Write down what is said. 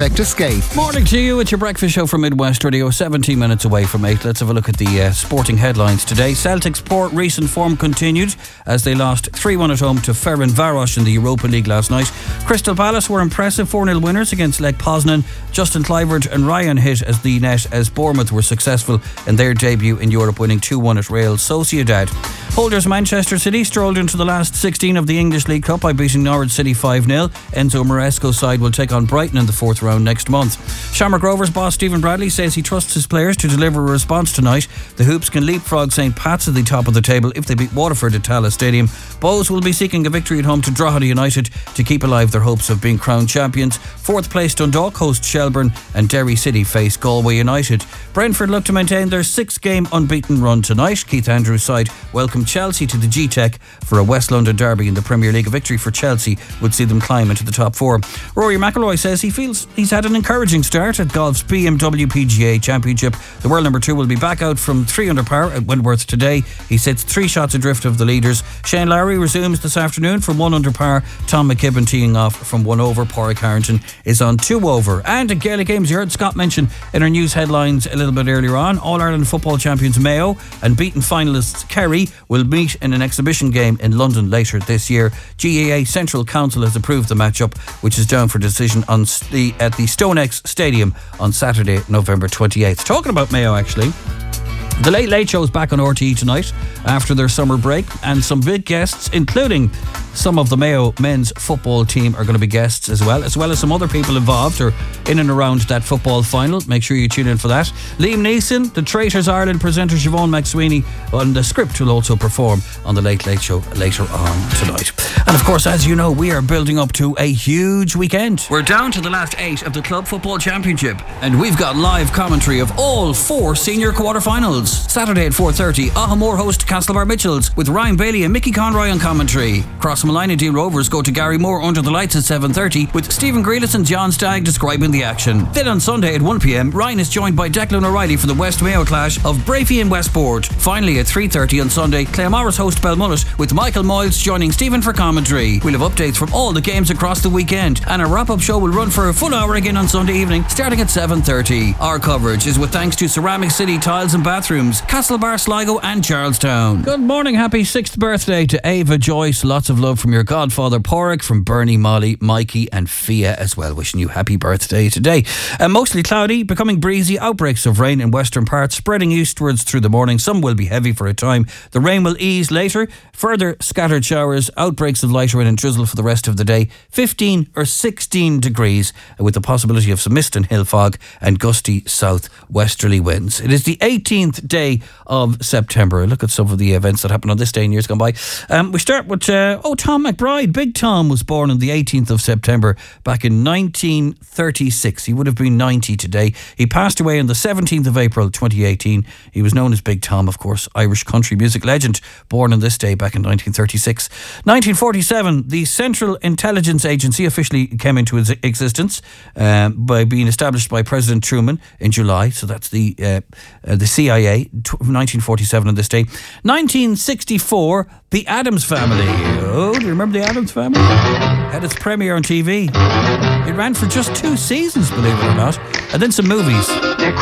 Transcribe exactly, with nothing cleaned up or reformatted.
Project Escape. Morning to you. It's your breakfast show from Midwest Radio, seventeen minutes away from eight. Let's have a look at the uh, sporting headlines today. Celtic's poor recent form continued as they lost three one at home to Ferencváros in the Europa League last night. Crystal Palace were impressive four nil winners against Lech Poznan. Justin Kluivert and Ryan hit as the net as Bournemouth were successful in their debut in Europe, winning two one at Real Sociedad. Holders Manchester City strolled into the last sixteen of the English League Cup by beating Norwich City five nil. Enzo Maresco's side will take on Brighton in the fourth round next month. Shamrock Rovers boss Stephen Bradley says he trusts his players to deliver a response tonight. The Hoops can leapfrog St Pat's at the top of the table if they beat Waterford at Tallaght Stadium. Bows will be seeking a victory at home to Drogheda United to keep alive their hopes of being crowned champions. Fourth place Dundalk host Shelbourne and Derry City face Galway United. Brentford look to maintain their six-game unbeaten run tonight. Keith Andrews' side welcome Chelsea to the G-Tech for a West London derby in the Premier League. A victory for Chelsea would see them climb into the top four. Rory McIlroy says he feels he's had an encouraging start at golf's B M W P G A Championship. The world number two will be back out from three under par at Wentworth today. He sits three shots adrift of the leaders. Shane Lowry resumes this afternoon from one under par. Tom McKibben teeing off from one over. Pádraig Harrington is on two over. And in Gaelic games, you heard Scott mention in our news headlines a little bit earlier on, All-Ireland football champions Mayo and beaten finalists Kerry will meet in an exhibition game in London later this year. G A A Central Council has approved the matchup, which is down for decision on the at the StoneX Stadium on Saturday, November twenty-eighth. Talking about Mayo, actually, the Late Late Show is back on R T E tonight after their summer break, and some big guests, including some of the Mayo men's football team, are going to be guests as well, as well as some other people involved or in and around that football final. Make sure you tune in for that. Liam Neeson, the Traitors Ireland presenter Siobhan McSweeney, and the script will also perform on the Late Late Show later on tonight. And of course, as you know, we are building up to a huge weekend. We're down to the last eight of the Club Football Championship, and we've got live commentary of all four senior quarterfinals. Saturday at four thirty, Ahamore host Castlebar Mitchells with Ryan Bailey and Mickey Conroy on commentary. Crossmalina Dean Rovers go to Gary Moore under the lights at seven thirty with Stephen Grealish and John Stagg describing the action. Then on Sunday at one p.m, Ryan is joined by Declan O'Reilly for the West Mayo clash of Brafey and Westport. Finally at three thirty on Sunday, Claremorris host Belmullet with Michael Moyles joining Stephen for commentary. We'll have updates from all the games across the weekend, and a wrap-up show will run for a full hour again on Sunday evening starting at seven thirty. Our coverage is with thanks to Ceramic City Tiles and Bathrooms, Castlebar, Sligo and Charlestown. Good morning, happy sixth birthday to Ava Joyce. Lots of love from your godfather Pádraig, from Bernie, Molly, Mikey and Fia as well. Wishing you happy birthday today. Uh, mostly cloudy, becoming breezy, outbreaks of rain in western parts, spreading eastwards through the morning. Some will be heavy for a time. The rain will ease later. Further scattered showers, outbreaks of light rain and drizzle for the rest of the day. fifteen or sixteen degrees with the possibility of some mist and hill fog and gusty south-westerly winds. It is the eighteenth day of September. Look at some of the events that happened on this day in years gone by. Um, we start with, uh, oh, Tom McBride. Big Tom was born on the eighteenth of September back in nineteen thirty-six. He would have been ninety today. He passed away on the seventeenth of April twenty eighteen. He was known as Big Tom, of course, Irish country music legend, born on this day back in nineteen thirty-six. nineteen forty-seven, the Central Intelligence Agency officially came into existence um, by being established by President Truman in July. So that's the uh, uh, the C I A, nineteen forty-seven on this day. nineteen sixty-four, The Addams Family. Oh, do you remember The Addams Family? Had its premiere on T V. It ran for just two seasons, believe it or not. And then some movies.